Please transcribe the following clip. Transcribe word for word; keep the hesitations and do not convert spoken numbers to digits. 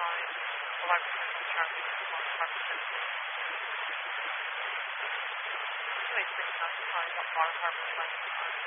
line, eleven percent traffic, five percent. Actually, it's been nice, about Bar Harbor,